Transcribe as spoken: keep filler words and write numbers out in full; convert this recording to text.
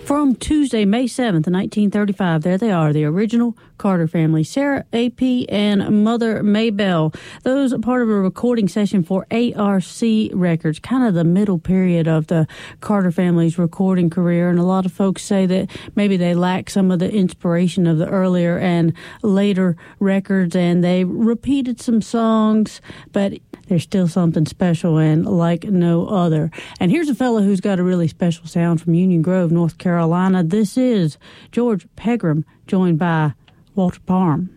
From Tuesday, May seventh, nineteen thirty-five, there they are, the original Carter family, Sarah A P and Mother Maybelle. Those are part of a recording session for A R C Records, kind of the middle period of the Carter family's recording career. And a lot of folks say that maybe they lack some of the inspiration of the earlier and later records, and they repeated some songs, but there's still something special and like no other. And here's a fellow who's got a really special sound from Union Grove, North Carolina. This is George Pegram, joined by Walter Parham.